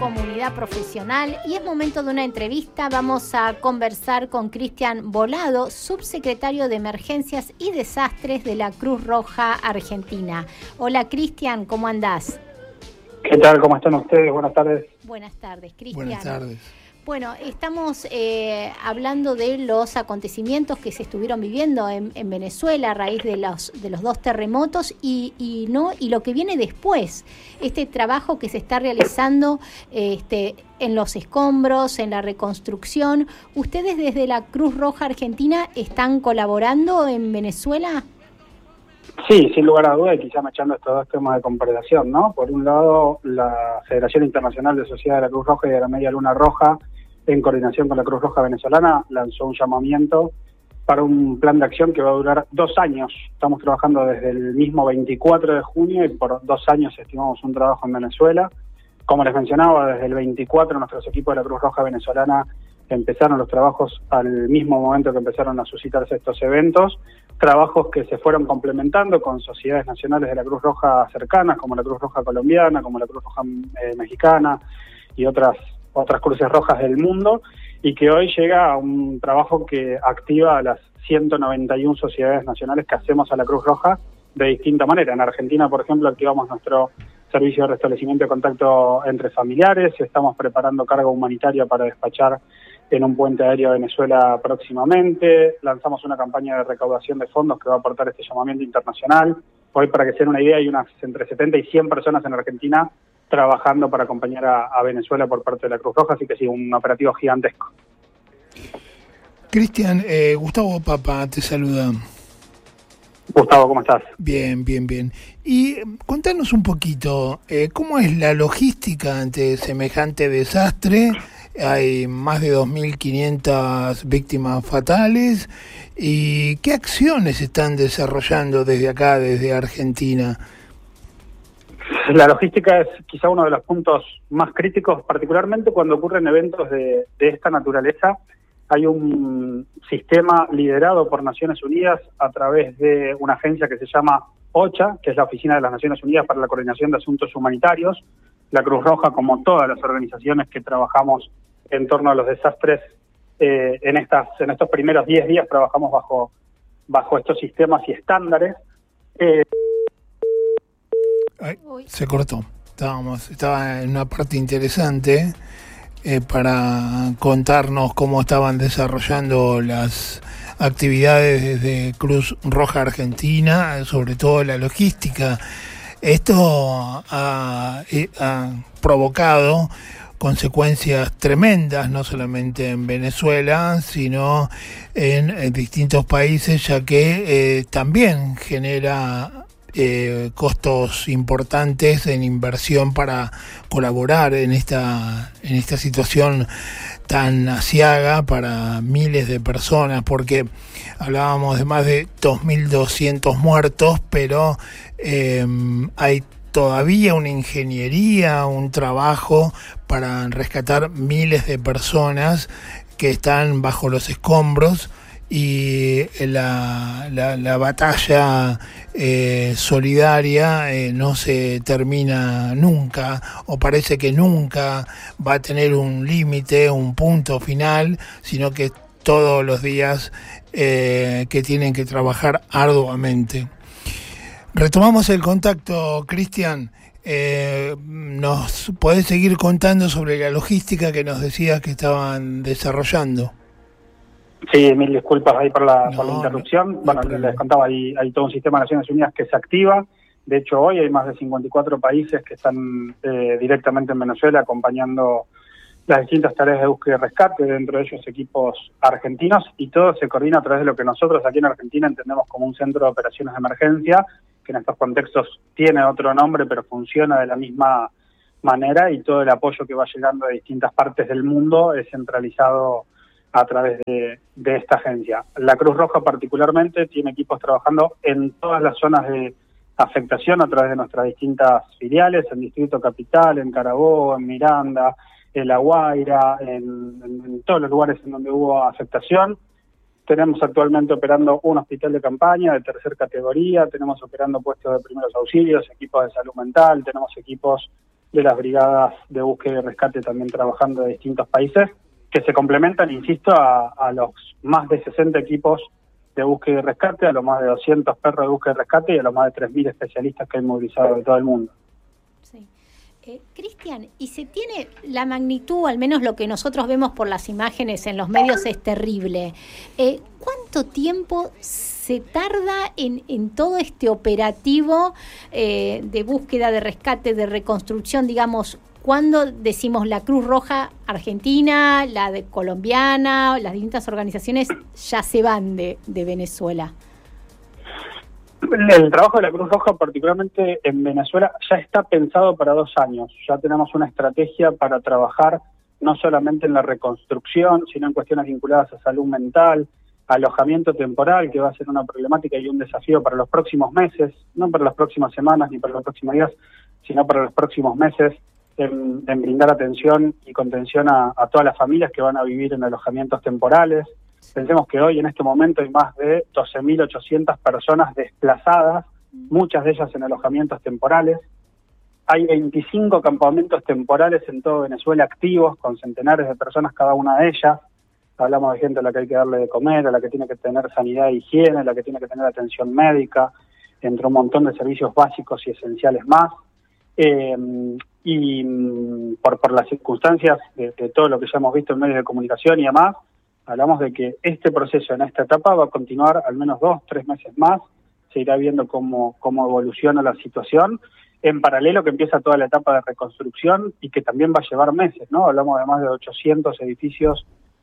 comunidad profesional y es momento de una entrevista. Vamos a conversar con Cristian Volado, subsecretario de Emergencias y Desastres de la Cruz Roja Argentina. Hola Cristian, ¿cómo andás? ¿Qué tal? ¿Cómo están ustedes? Buenas tardes. Buenas tardes, Cristian. Buenas tardes. Bueno, estamos hablando de los acontecimientos que se estuvieron viviendo en Venezuela a raíz de los dos terremotos y lo que viene después, este trabajo que se está realizando en los escombros, en la reconstrucción. ¿Ustedes desde la Cruz Roja Argentina están colaborando en Venezuela? Sí, sin lugar a duda, y quizá echando estos dos temas de comparación, ¿no? Por un lado, la Federación Internacional de Sociedades de la Cruz Roja y de la Media Luna Roja, en coordinación con la Cruz Roja venezolana, lanzó un llamamiento para un plan de acción que va a durar 2 años. Estamos trabajando desde el mismo 24 de junio y por 2 años estimamos un trabajo en Venezuela. Como les mencionaba, desde el 24 nuestros equipos de la Cruz Roja venezolana empezaron los trabajos al mismo momento que empezaron a suscitarse estos eventos, trabajos que se fueron complementando con sociedades nacionales de la Cruz Roja cercanas, como la Cruz Roja colombiana, como la Cruz Roja mexicana y otras cruces rojas del mundo, y que hoy llega a un trabajo que activa a las 191 sociedades nacionales que hacemos a la Cruz Roja de distinta manera. En Argentina, por ejemplo, activamos nuestro servicio de restablecimiento de contacto entre familiares, estamos preparando carga humanitaria para despachar en un puente aéreo de Venezuela próximamente, lanzamos una campaña de recaudación de fondos que va a aportar este llamamiento internacional. Hoy, para que se den una idea, hay unas entre 70 y 100 personas en Argentina trabajando para acompañar a Venezuela por parte de la Cruz Roja, así que sí, un operativo gigantesco. Cristian, Gustavo Papa te saluda. Gustavo, ¿cómo estás? Bien. Y contanos un poquito, ¿cómo es la logística ante semejante desastre? Hay más de 2.500 víctimas fatales. ¿Y qué acciones están desarrollando desde acá, desde Argentina? La logística es quizá uno de los puntos más críticos, particularmente cuando ocurren eventos de esta naturaleza. Hay un sistema liderado por Naciones Unidas a través de una agencia que se llama OCHA, que es la Oficina de las Naciones Unidas para la Coordinación de Asuntos Humanitarios. La Cruz Roja, como todas las organizaciones que trabajamos en torno a los desastres, en estos primeros 10 días trabajamos bajo estos sistemas y estándares. Se cortó. Estaba en una parte interesante para contarnos cómo estaban desarrollando las actividades desde Cruz Roja Argentina, sobre todo la logística. Esto ha provocado consecuencias tremendas, no solamente en Venezuela, sino en distintos países, ya que también genera costos importantes en inversión para colaborar en esta situación tan aciaga para miles de personas, porque hablábamos de más de 2.200 muertos, pero hay todavía una ingeniería, un trabajo para rescatar miles de personas que están bajo los escombros, y la batalla solidaria no se termina nunca, o parece que nunca va a tener un límite, un punto final, sino que todos los días que tienen que trabajar arduamente. Retomamos el contacto, Cristian. ¿Nos podés seguir contando sobre la logística que nos decías que estaban desarrollando? Sí, mil disculpas ahí por la interrupción. Bueno, les contaba, hay todo un sistema de Naciones Unidas que se activa. De hecho, hoy hay más de 54 países que están directamente en Venezuela acompañando las distintas tareas de búsqueda y rescate, dentro de ellos equipos argentinos, y todo se coordina a través de lo que nosotros aquí en Argentina entendemos como un centro de operaciones de emergencia, que en estos contextos tiene otro nombre, pero funciona de la misma manera, y todo el apoyo que va llegando de distintas partes del mundo es centralizado a través de esta agencia. La Cruz Roja particularmente tiene equipos trabajando en todas las zonas de afectación a través de nuestras distintas filiales, en Distrito Capital, en Carabobo, en Miranda, en La Guaira, en todos los lugares en donde hubo afectación. Tenemos actualmente operando un hospital de campaña de tercera categoría, tenemos operando puestos de primeros auxilios, equipos de salud mental, tenemos equipos de las brigadas de búsqueda y rescate también trabajando de distintos países, que se complementan, insisto, a los más de 60 equipos de búsqueda y rescate, a los más de 200 perros de búsqueda y rescate y a los más de 3.000 especialistas que hay movilizados de todo el mundo. Sí. Cristian, ¿y se tiene la magnitud, al menos lo que nosotros vemos por las imágenes en los medios es terrible? ¿Cuánto tiempo se tarda en todo este operativo de búsqueda, de rescate, de reconstrucción, digamos? ¿Cuándo decimos la Cruz Roja Argentina, la de colombiana, las distintas organizaciones ya se van de Venezuela? El trabajo de la Cruz Roja, particularmente en Venezuela, ya está pensado para 2 años. Ya tenemos una estrategia para trabajar no solamente en la reconstrucción, sino en cuestiones vinculadas a salud mental, alojamiento temporal, que va a ser una problemática y un desafío para los próximos meses, no para las próximas semanas ni para los próximos días, sino para los próximos meses, en brindar atención y contención a todas las familias que van a vivir en alojamientos temporales. Pensemos que hoy, en este momento, hay más de 12.800 personas desplazadas, muchas de ellas en alojamientos temporales. Hay 25 campamentos temporales en todo Venezuela activos, con centenares de personas cada una de ellas. Hablamos de gente a la que hay que darle de comer, a la que tiene que tener sanidad e higiene, a la que tiene que tener atención médica, entre un montón de servicios básicos y esenciales más. Y por las circunstancias de todo lo que ya hemos visto en medios de comunicación y demás, hablamos de que este proceso en esta etapa va a continuar al menos 2-3 meses más, se irá viendo cómo evoluciona la situación, en paralelo que empieza toda la etapa de reconstrucción y que también va a llevar meses, ¿no? Hablamos de más de 800 edificios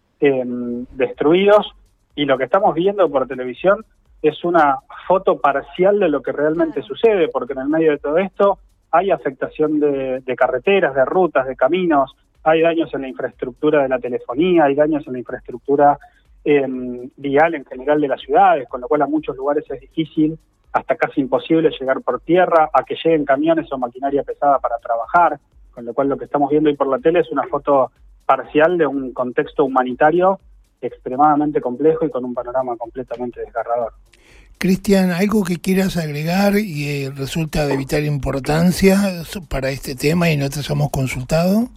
destruidos, y lo que estamos viendo por televisión es una foto parcial de lo que realmente sucede, porque en el medio de todo esto hay afectación de carreteras, de rutas, de caminos, hay daños en la infraestructura de la telefonía, hay daños en la infraestructura vial en general de las ciudades, con lo cual a muchos lugares es difícil, hasta casi imposible llegar por tierra, a que lleguen camiones o maquinaria pesada para trabajar, con lo cual lo que estamos viendo hoy por la tele es una foto parcial de un contexto humanitario extremadamente complejo y con un panorama completamente desgarrador. Cristian, ¿algo que quieras agregar y resulta de vital importancia para este tema y no te hayamos consultado?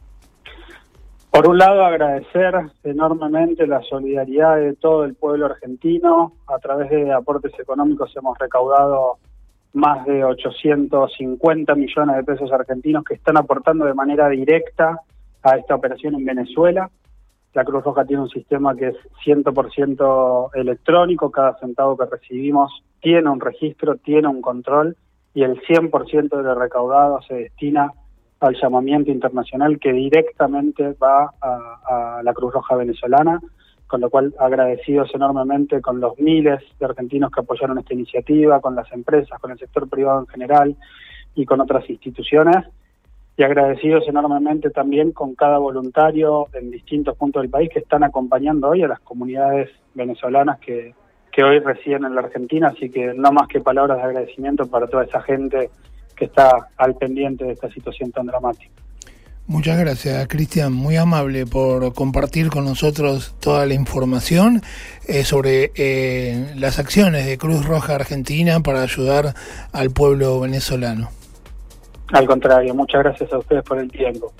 Por un lado, agradecer enormemente la solidaridad de todo el pueblo argentino. A través de aportes económicos hemos recaudado más de 850 millones de pesos argentinos que están aportando de manera directa a esta operación en Venezuela. La Cruz Roja tiene un sistema que es 100% electrónico, cada centavo que recibimos tiene un registro, tiene un control, y el 100% de lo recaudado se destina al llamamiento internacional que directamente va a la Cruz Roja venezolana, con lo cual agradecidos enormemente con los miles de argentinos que apoyaron esta iniciativa, con las empresas, con el sector privado en general y con otras instituciones, y agradecidos enormemente también con cada voluntario en distintos puntos del país que están acompañando hoy a las comunidades venezolanas que hoy residen en la Argentina, así que no más que palabras de agradecimiento para toda esa gente que está al pendiente de esta situación tan dramática. Muchas gracias, Cristian, muy amable por compartir con nosotros toda la información sobre las acciones de Cruz Roja Argentina para ayudar al pueblo venezolano. Al contrario, muchas gracias a ustedes por el tiempo.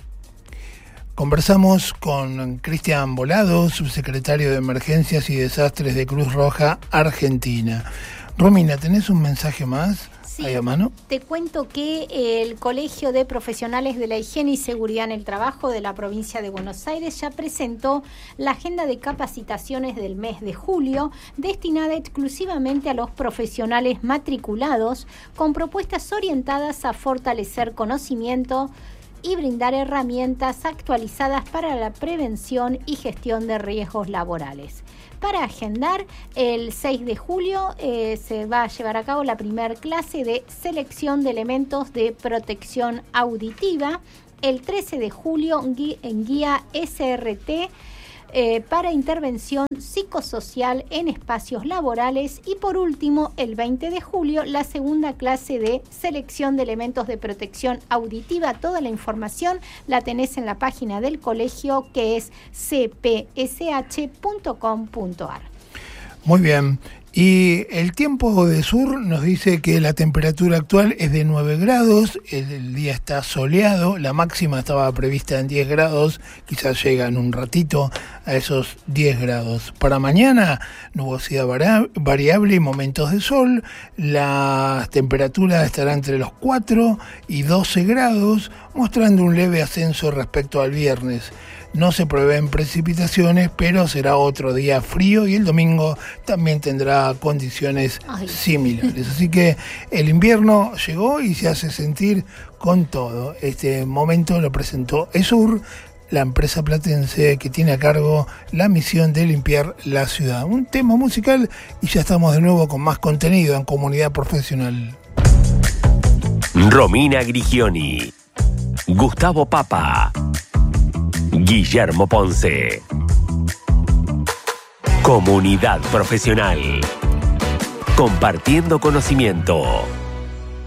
Conversamos con Cristian Volado, subsecretario de Emergencias y Desastres de Cruz Roja Argentina. Romina, ¿tenés un mensaje más? Sí, ahí a mano. Te cuento que el Colegio de Profesionales de la Higiene y Seguridad en el Trabajo de la provincia de Buenos Aires ya presentó la agenda de capacitaciones del mes de julio, destinada exclusivamente a los profesionales matriculados, con propuestas orientadas a fortalecer conocimiento y brindar herramientas actualizadas para la prevención y gestión de riesgos laborales. Para agendar, el 6 de julio se va a llevar a cabo la primera clase de selección de elementos de protección auditiva. El 13 de julio, en guía SRT para intervención psicosocial en espacios laborales. Y por último, el 20 de julio, la segunda clase de selección de elementos de protección auditiva. Toda la información la tenés en la página del colegio, que es cpsh.com.ar. Muy bien. Y el tiempo de sur nos dice que la temperatura actual es de 9 grados, el día está soleado, la máxima estaba prevista en 10 grados, quizás llega en un ratito a esos 10 grados. Para mañana, nubosidad variable y momentos de sol, la temperatura estará entre los 4 y 12 grados, mostrando un leve ascenso respecto al viernes. No se prevén precipitaciones, pero será otro día frío y el domingo también tendrá condiciones similares. Así que el invierno llegó y se hace sentir con todo. Este momento lo presentó ESUR, la empresa platense que tiene a cargo la misión de limpiar la ciudad. Un tema musical y ya estamos de nuevo con más contenido en Comunidad Profesional. Romina Grigioni, Gustavo Papa, Guillermo Ponce. Comunidad Profesional. Compartiendo conocimiento.